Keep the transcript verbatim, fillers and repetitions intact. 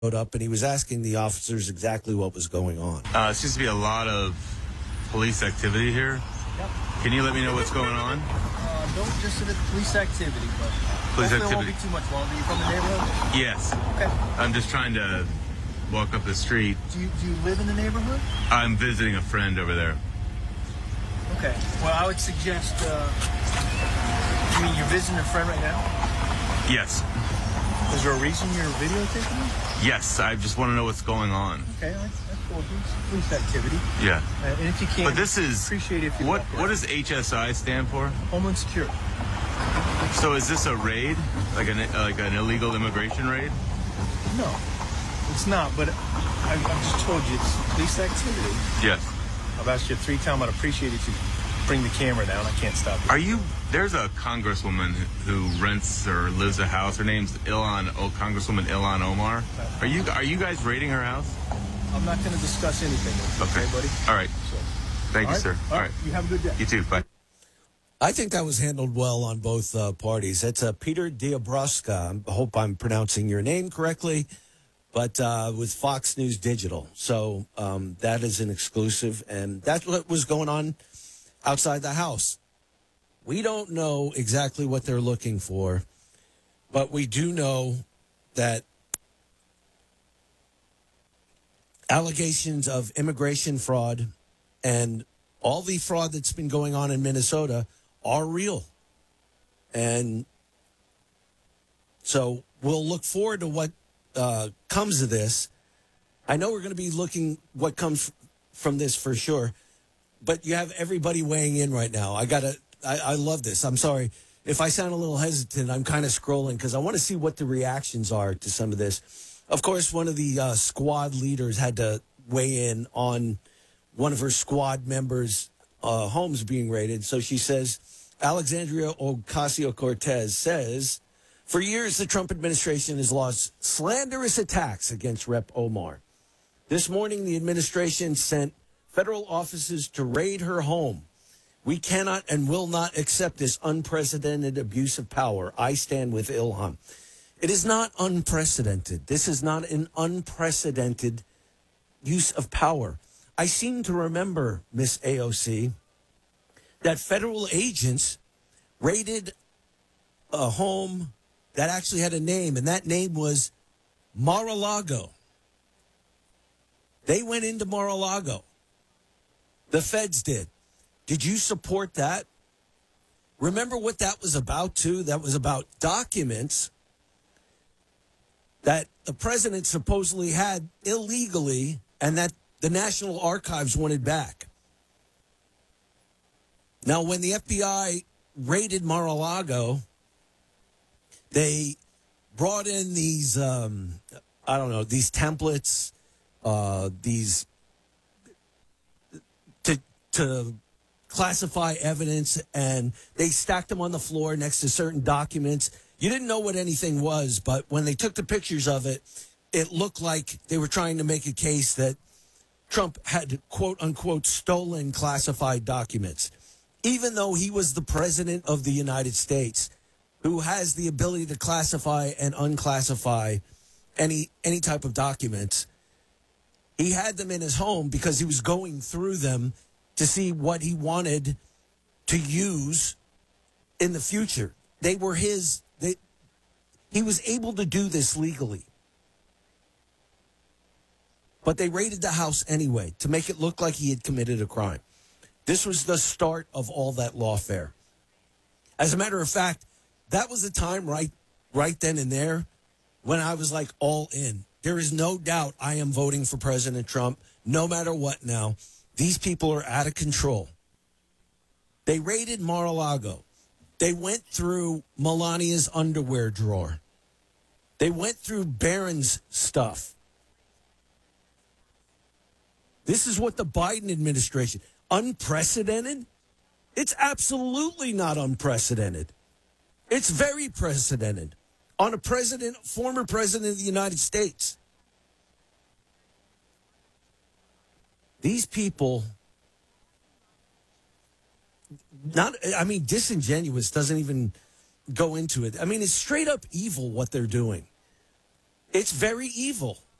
showed up, and he was asking the officers exactly what was going on. Uh, seems to be a lot of police activity here. Yep. Can you let me know what's going on? Uh, don't just say the police activity, but police activity. Won't be too much longer. You from the neighborhood? Yes. Okay. I'm just trying to walk up the street. Do you, do you live in the neighborhood? I'm visiting a friend over there. Okay. Well, I would suggest. Uh, you mean you're visiting a friend right now? Yes. Is there a reason you're videotaping me? Yes, I just want to know what's going on. Okay, that's, that's cool. Police, police activity. Yeah. Uh, and if you can, but this is appreciate it if you what walk what does H S I stand for? Homeland Security. So is this a raid, like an like an illegal immigration raid? No, it's not. But I, I just told you it's police activity. Yes. I've asked you three times. I'd appreciate it if you bring the camera down. I can't stop you. Are you? There's a congresswoman who rents or lives a house. Her name's Ilhan. Oh, Congresswoman Ilhan Omar. Are you? Are you guys raiding her house? I'm not going to discuss anything with you, okay, okay, buddy? All right. So, Thank all you, right? sir. All all right. right. You have a good day. You too. Bye. I think that was handled well on both uh, parties. It's uh, Peter Diabroska. I hope I'm pronouncing your name correctly, but uh, with Fox News Digital. So um, that is an exclusive, and that's what was going on outside the house. We don't know exactly what they're looking for, but we do know that allegations of immigration fraud and all the fraud that's been going on in Minnesota are real. And so we'll look forward to what uh, comes of this. I know we're going to be looking what comes f- from this for sure, but you have everybody weighing in right now. I got to, I, I love this. I'm sorry if I sound a little hesitant. I'm kind of scrolling because I want to see what the reactions are to some of this. Of course, one of the uh, squad leaders had to weigh in on one of her squad members' uh, homes being raided. So she says, Alexandria Ocasio-Cortez says, for years, the Trump administration has launched slanderous attacks against Representative Omar. This morning, the administration sent federal officers to raid her home. We cannot and will not accept this unprecedented abuse of power. I stand with Ilhan. It is not unprecedented. This is not an unprecedented use of power. I seem to remember, Miss A O C, that federal agents raided a home that actually had a name, and that name was Mar-a-Lago. They went into Mar-a-Lago. The feds did. Did you support that? Remember what that was about, too? That was about documents that the president supposedly had illegally and that the National Archives wanted back. Now, when the F B I raided Mar-a-Lago, they brought in these, um, I don't know, these templates, uh, these to to classify evidence, and they stacked them on the floor next to certain documents. You didn't know what anything was, but when they took the pictures of it, it looked like they were trying to make a case that Trump had, quote unquote, stolen classified documents, even though he was the president of the United States who has the ability to classify and unclassify any any type of documents. He had them in his home because he was going through them to see what he wanted to use in the future. They were his. They, he was able to do this legally. But they raided the house anyway to make it look like he had committed a crime. This was the start of all that lawfare. As a matter of fact, that was the time right, right then and there when I was like all in. There is no doubt I am voting for President Trump no matter what now. These people are out of control. They raided Mar-a-Lago. They went through Melania's underwear drawer. They went through Barron's stuff. This is what the Biden administration, unprecedented? It's absolutely not unprecedented. It's very precedented on a president, former president of the United States. These people, not, I mean, disingenuous doesn't even go into it. I mean, it's straight up evil what they're doing. It's very evil.